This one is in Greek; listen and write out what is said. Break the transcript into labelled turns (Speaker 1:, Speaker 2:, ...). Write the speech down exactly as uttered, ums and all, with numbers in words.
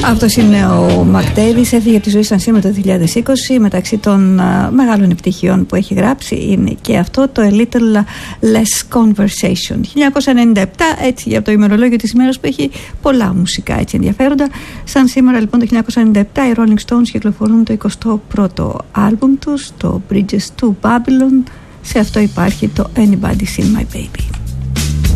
Speaker 1: Αυτός είναι ο Mark Davis, έφυγε από τη ζωή σαν σήμερα το δύο χιλιάδες είκοσι. Μεταξύ των uh, μεγάλων επιτυχιών που έχει γράψει είναι και αυτό το A Little Less Conversation. χίλια εννιακόσια ενενήντα επτά, έτσι για το ημερολόγιο της ημέρας που έχει πολλά μουσικά έτσι ενδιαφέροντα. Σαν σήμερα λοιπόν το χίλια εννιακόσια ενενήντα επτά οι Rolling Stones κυκλοφορούν το εικοστό πρώτο άλμπουμ τους, το Bridges to Babylon. Σε αυτό υπάρχει το Anybody's Seen My Baby.